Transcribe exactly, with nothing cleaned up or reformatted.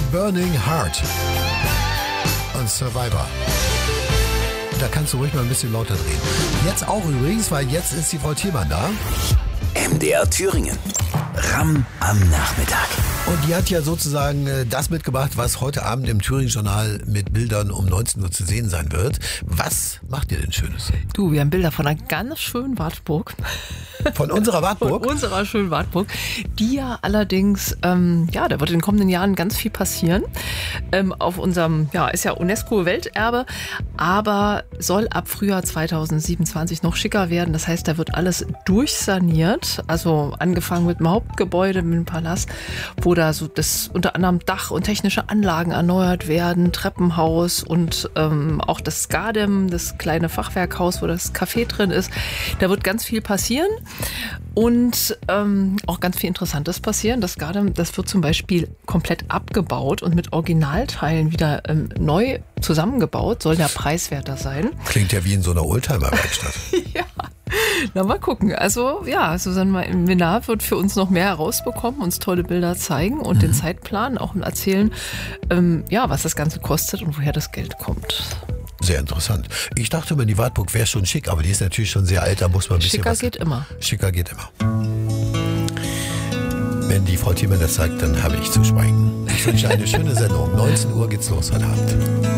Burning Heart und Survivor. Da kannst du ruhig mal ein bisschen lauter drehen. Jetzt auch übrigens, weil jetzt ist die Frau Thielmann da. M D R Thüringen. Ramm am Nachmittag. Und die hat ja sozusagen äh, das mitgebracht, was heute Abend im Thüringen-Journal mit Bildern um neunzehn Uhr zu sehen sein wird. Was macht ihr denn Schönes? Du, wir haben Bilder von einer ganz schönen Wartburg. Von unserer Wartburg? Von unserer schönen Wartburg. Die ja allerdings, ähm, ja, da wird in den kommenden Jahren ganz viel passieren. Ähm, auf unserem, ja, ist ja UNESCO-Welterbe, aber soll ab Frühjahr zweitausendsiebenundzwanzig noch schicker werden. Das heißt, da wird alles durchsaniert. Also angefangen mit dem Hauptgebäude, mit dem Palast, wo da so das unter anderem Dach und technische Anlagen erneuert werden, Treppenhaus und ähm, auch das Gardem, das kleine Fachwerkhaus, wo das Café drin ist. Da wird ganz viel passieren. Und ähm, auch ganz viel Interessantes passieren. Das Gardem, das wird zum Beispiel komplett abgebaut und mit Originalteilen wieder ähm, neu zusammengebaut. Soll ja preiswerter sein. Klingt ja wie in so einer Oldtimer-Werkstatt. Ja, na mal gucken. Also ja, Susanne Minar wird für uns noch mehr herausbekommen, uns tolle Bilder zeigen und mhm. den Zeitplan auch erzählen, ähm, ja, was das Ganze kostet und woher das Geld kommt. Sehr interessant. Ich dachte immer, die Wartburg wäre schon schick, aber die ist natürlich schon sehr alt, da muss man ein bisschen Schicker was... geht immer. Schicker geht immer. Wenn die Frau Thielmann das sagt, dann habe ich zu schweigen. Ich wünsche eine schöne Sendung. neunzehn Uhr geht's los heute Abend.